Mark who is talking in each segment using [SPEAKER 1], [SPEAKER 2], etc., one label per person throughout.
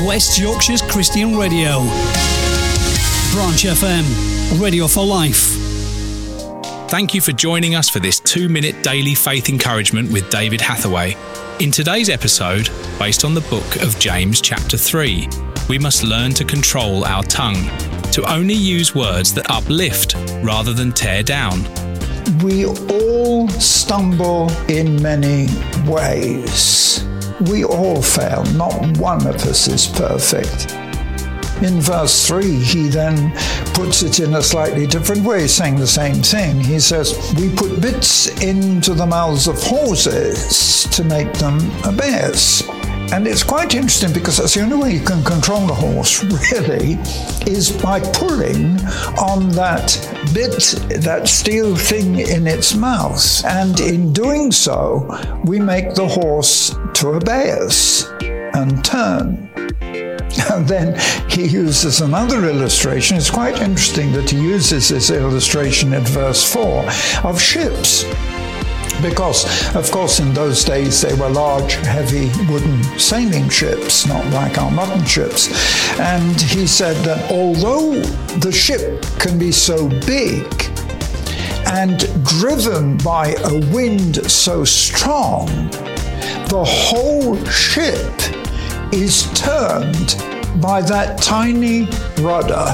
[SPEAKER 1] West Yorkshire's Christian Radio. Branch FM, radio for life.
[SPEAKER 2] Thank you for joining us for this 2-minute daily faith encouragement with David Hathaway. In today's episode, based on the book of James chapter 3, we must learn to control our tongue, to only use words that uplift rather than tear down.
[SPEAKER 3] We all stumble in many ways. We all fail. Not one of us is perfect. In verse 3, he then puts it in a slightly different way, saying the same thing. He says, we put bits into the mouths of horses to make them obey. And it's quite interesting because that's the only way you can control a horse, really, is by pulling on that bit, that steel thing in its mouth. And in doing so, we make the horse to obey us and turn. And then he uses another illustration. It's quite interesting that he uses this illustration in verse 4 of ships. Because, of course, in those days they were large, heavy wooden sailing ships, not like our modern ships. And he said that although the ship can be so big and driven by a wind so strong, the whole ship is turned by that tiny rudder.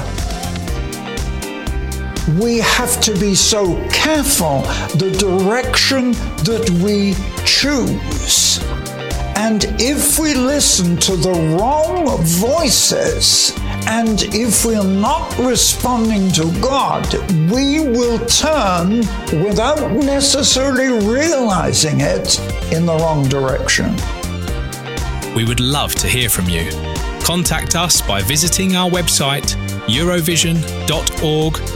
[SPEAKER 3] We have to be so careful the direction that we choose. And if we listen to the wrong voices, and if we're not responding to God, we will turn, without necessarily realizing it, in the wrong direction.
[SPEAKER 2] We would love to hear from you. Contact us by visiting our website, eurovision.org.uk.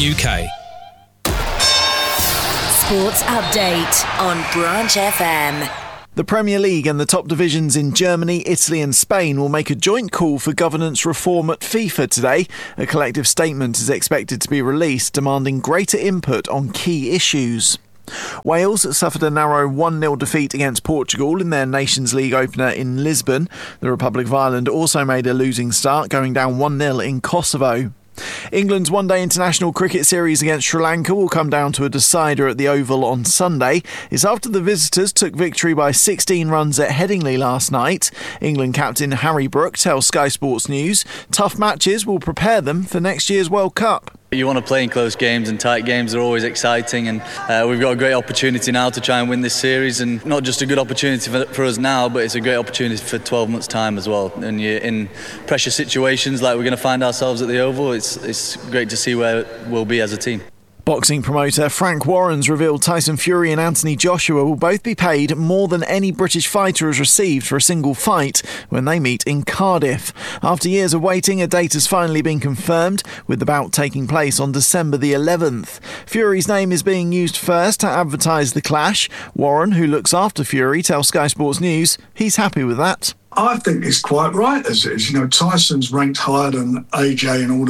[SPEAKER 4] Sports Update on Branch FM.
[SPEAKER 5] The Premier League and the top divisions in Germany, Italy and Spain will make a joint call for governance reform at FIFA today. A collective statement is expected to be released demanding greater input on key issues. Wales suffered a narrow 1-0 defeat against Portugal in their Nations League opener in Lisbon. The Republic of Ireland also made a losing start, going down 1-0 in Kosovo. England's one-day international cricket series against Sri Lanka will come down to a decider at the Oval on Sunday. It's after the visitors took victory by 16 runs at Headingley last night. England captain Harry Brook tells Sky Sports News tough matches will prepare them for next year's World Cup.
[SPEAKER 6] You want to play in close games, and tight games are always exciting, and we've got a great opportunity now to try and win this series, and not just a good opportunity for us now, but it's a great opportunity for 12 months' time as well. And you're in pressure situations like we're going to find ourselves at the Oval. It's great to see where we'll be as a team.
[SPEAKER 5] Boxing promoter Frank Warren's revealed Tyson Fury and Anthony Joshua will both be paid more than any British fighter has received for a single fight when they meet in Cardiff. After years of waiting, a date has finally been confirmed, with the bout taking place on December the 11th. Fury's name is being used first to advertise the clash. Warren, who looks after Fury, tells Sky Sports News he's happy with that.
[SPEAKER 7] I think it's quite right as it is. You know, Tyson's ranked higher than AJ in all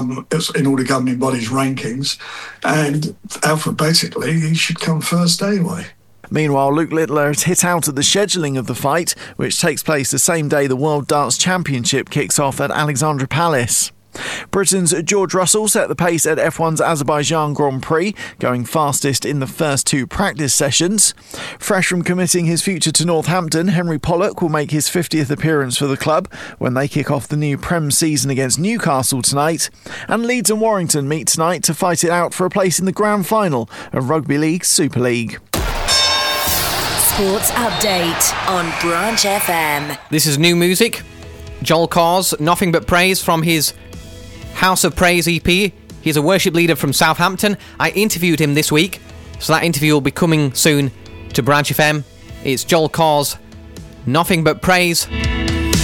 [SPEAKER 7] the governing bodies' rankings, and alphabetically he should come first anyway.
[SPEAKER 5] Meanwhile, Luke Littler has hit out at the scheduling of the fight, which takes place the same day the World Darts Championship kicks off at Alexandra Palace. Britain's George Russell set the pace at F1's Azerbaijan Grand Prix, going fastest in the first 2 practice sessions. Fresh from committing his future to Northampton, Henry Pollock will make his 50th appearance for the club when they kick off the new Prem season against Newcastle tonight. And Leeds and Warrington meet tonight to fight it out for a place in the grand final of Rugby League's Super League.
[SPEAKER 4] Sports Update on Branch FM.
[SPEAKER 8] This is new music. Joel Cars, Nothing But Praise from his House of Praise EP. He's a worship leader from Southampton. I interviewed him this week, so that interview will be coming soon to Branch FM. It's Joel Cars, Nothing But Praise.